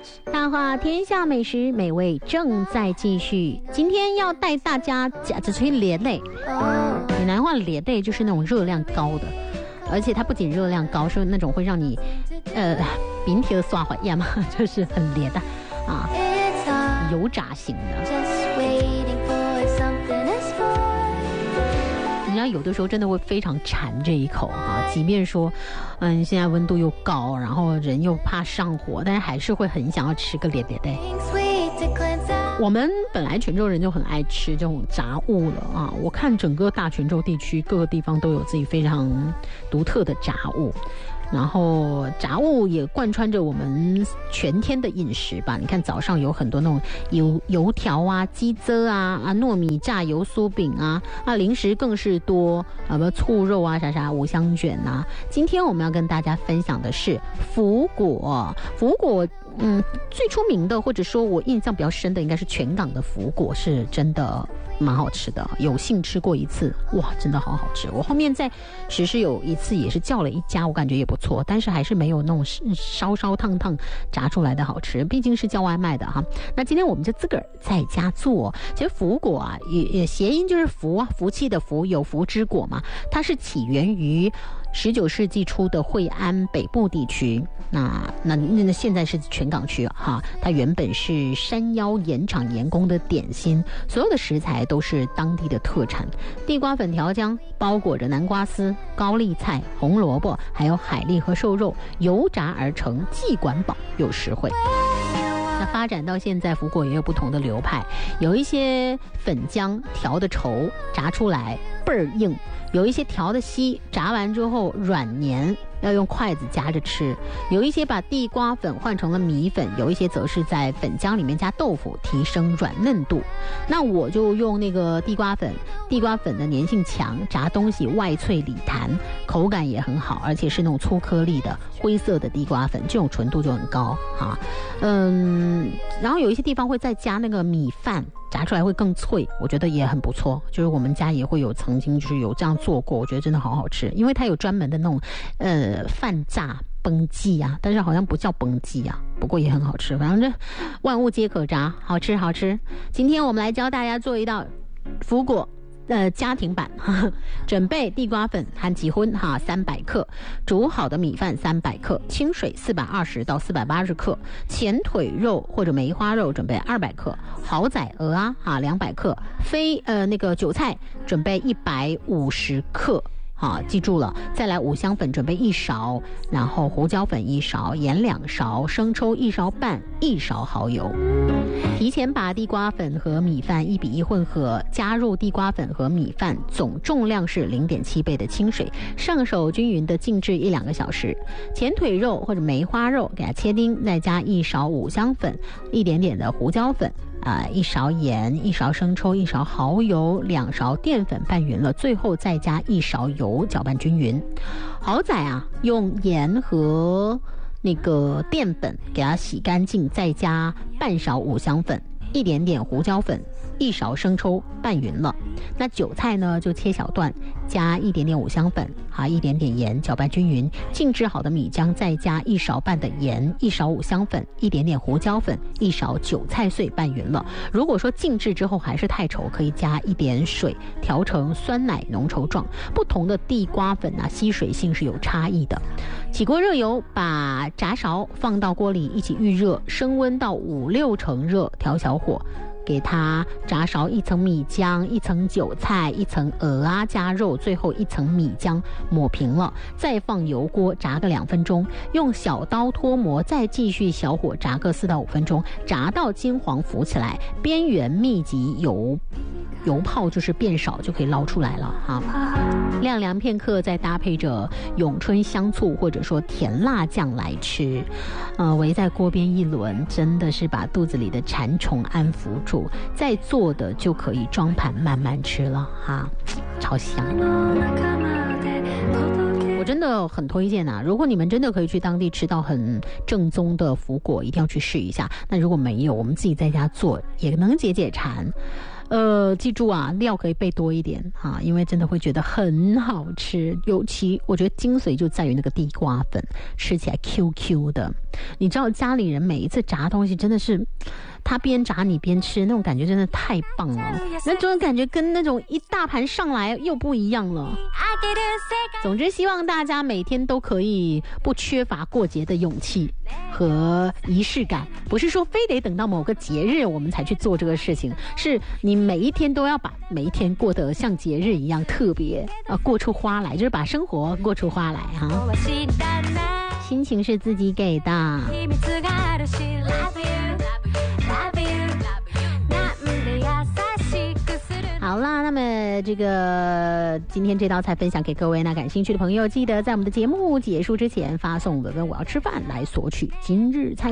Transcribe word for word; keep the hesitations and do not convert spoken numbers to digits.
大话天下美食美味正在继续，今天要带大家夹着吹莲类。闽南话莲类就是那种热量高的，而且它不仅热量高，是那种会让你呃鼻涕刷滑咽嘛，就是很烈的啊，油炸型的。人家有的时候真的会非常馋这一口哈，即便说，嗯，现在温度又高，然后人又怕上火，但是还是会很想要吃个咧咧的。我们本来泉州人就很爱吃这种杂物了啊！我看整个大泉州地区各个地方都有自己非常独特的杂物。然后杂物也贯穿着我们全天的饮食吧。你看早上有很多那种油油条啊、鸡胗啊、啊糯米炸油酥饼啊，啊零食更是多，什么醋肉啊、啥啥五香卷啊。今天我们要跟大家分享的是福果，福果。嗯，最出名的或者说我印象比较深的应该是全港的福果，是真的蛮好吃的，有幸吃过一次，哇，真的好好吃。我后面在实施有一次也是叫了一家，我感觉也不错，但是还是没有那种烧烧烫烫炸出来的好吃，毕竟是叫外卖的哈。那今天我们就自个儿在家做。其实福果啊，也也谐音就是福啊，福气的福，有福之果嘛。它是起源于十九世纪初的惠安北部地区，那那那现在是全港区哈。它原本是山腰盐场盐工的点心，所有的食材都是当地的特产。地瓜粉调浆包裹着南瓜丝、高丽菜、红萝卜，还有海蛎和瘦肉，油炸而成，既管饱又实惠。那发展到现在，福果也有不同的流派，有一些粉浆调的稠，炸出来倍儿硬；有一些调的稀，炸完之后软黏，要用筷子夹着吃；有一些把地瓜粉换成了米粉，有一些则是在粉浆里面加豆腐，提升软嫩度。那我就用那个地瓜粉，地瓜粉的粘性强，炸东西外脆里弹，口感也很好，而且是那种粗颗粒的灰色的地瓜粉，这种纯度就很高哈。嗯，然后有一些地方会再加那个米饭，炸出来会更脆，我觉得也很不错。就是我们家也会有曾经就是有这样做过，我觉得真的好好吃，因为它有专门的那种呃饭炸崩记啊，但是好像不叫崩记啊，不过也很好吃。反正万物皆可炸，好吃好吃。今天我们来教大家做一道福果呃，家庭版哈哈，准备地瓜粉含几荤哈三百克，煮好的米饭三百克，清水四百二十到四百八十克，前腿肉或者梅花肉准备二百克，蚝仔鹅啊哈两百克，非呃那个韭菜准备一百五十克。好，记住了，再来五香粉准备一勺，然后胡椒粉一勺，盐两勺，生抽一勺半，一勺蚝油。提前把地瓜粉和米饭一比一混合，加入地瓜粉和米饭总重量是 零点七 倍的清水，上手均匀的静置一两个小时。前腿肉或者梅花肉给它切丁，再加一勺五香粉，一点点的胡椒粉。啊、呃，一勺盐，一勺生抽，一勺蚝油，两勺淀粉拌匀了，最后再加一勺油，搅拌均匀。蚝仔啊，用盐和那个淀粉给它洗干净，再加半勺五香粉，一点点胡椒粉，一勺生抽拌匀了。那韭菜呢就切小段，加一点点五香粉啊，一点点盐，搅拌均匀。静置好的米浆再加一勺半的盐，一勺五香粉，一点点胡椒粉，一勺韭菜碎拌匀了。如果说静置之后还是太稠，可以加一点水调成酸奶浓稠状。不同的地瓜粉啊，吸水性是有差异的。起锅热油，把炸勺放到锅里一起预热，升温到五六成热，调小火。给它炸勺一层米浆，一层韭菜，一层鹅啊加肉，最后一层米浆抹平了，再放油锅炸个两分钟，用小刀脱模，再继续小火炸个四到五分钟，炸到金黄浮起来，边缘密集油油泡就是变少，就可以捞出来了哈。晾凉片刻，再搭配着永春香醋或者说甜辣酱来吃，呃，围在锅边一轮，真的是把肚子里的馋虫安抚住。再做的就可以装盘慢慢吃了哈，超香。我真的很推荐啊！如果你们真的可以去当地吃到很正宗的福果，一定要去试一下。那如果没有，我们自己在家做也能解解馋。 呃，记住啊，料可以备多一点啊，因为真的会觉得很好吃。尤其我觉得精髓就在于那个地瓜粉，吃起来 Q Q 的。你知道家里人每一次炸东西真的是，他边炸你边吃，那种感觉真的太棒了。那种感觉跟那种一大盘上来又不一样了。总之，希望大家每天都可以不缺乏过节的勇气和仪式感，不是说非得等到某个节日我们才去做这个事情，是你每一天都要把每一天过得像节日一样特别，呃，过出花来，就是把生活过出花来哈。心情是自己给的。好啦，那么这个今天这道菜分享给各位，那感兴趣的朋友记得在我们的节目结束之前发送文文我要吃饭来索取今日菜